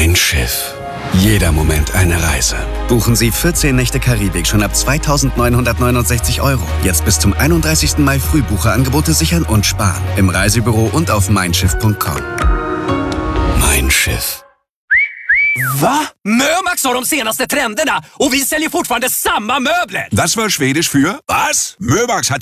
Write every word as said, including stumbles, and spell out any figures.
Mein Schiff. Jeder Moment eine Reise. Buchen Sie vierzehn Nächte Karibik schon ab zweitausendneunhundertneunundsechzig Euro. Jetzt bis zum einunddreißigsten Mai Frühbucherangebote sichern und sparen. Im Reisebüro und auf mein schiff punkt com. Mein Schiff. Va? Mömax har de senaste trenderna och vi säljer fortfarande samma möbler! Das war Schwedisch für was? Mömax hat